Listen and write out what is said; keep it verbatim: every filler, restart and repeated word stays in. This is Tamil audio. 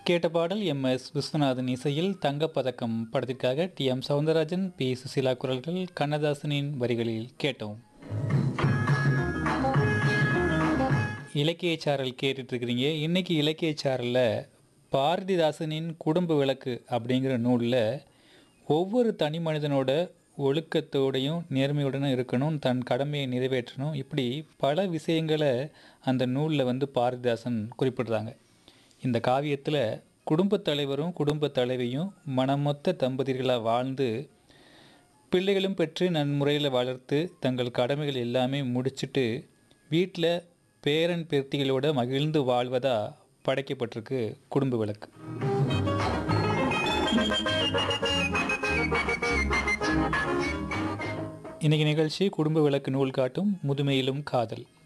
கேட்ட பாடல் எம் எஸ் விஸ்வநாதன் இசையில் தங்கப்பதக்கம் படத்திற்காக D M Soundararajan B Susheela குரல்கள் கண்ணதாசனின் வரிகளில் கேட்டோம். இலக்கிய சாரல் கேட்டுட்டு இருக்கிறீங்க. இன்னைக்கு இலக்கிய சாரலில் பாரதிதாசனின் குடும்ப விளக்கு அப்படிங்கிற நூலில் ஒவ்வொரு தனி மனிதனோட ஒழுக்கத்தோடையும் நேர்மையுடனும் இருக்கணும், தன் கடமையை நிறைவேற்றணும், இப்படி பல விஷயங்களை அந்த நூலில் வந்து பாரதிதாசன் குறிப்பிடுறாங்க. இந்த காவியத்தில் குடும்பத் தலைவரும் குடும்பத் தலைவியும் மனமொத்த தம்பதிகளாக வாழ்ந்து பிள்ளைகளும் பெற்று நன்முறையில் வளர்த்து தங்கள் கடமைகள் எல்லாமே முடிச்சுட்டு வீட்டில் பேரன் பேத்திகளோட மகிழ்ந்து வாழ்வதாக படைக்கப்பட்டிருக்கு குடும்ப விளக்கு. இன்றைக்கி நிகழ்ச்சி குடும்ப விளக்கு நூல் காட்டும் முதுமையிலும் காதல்.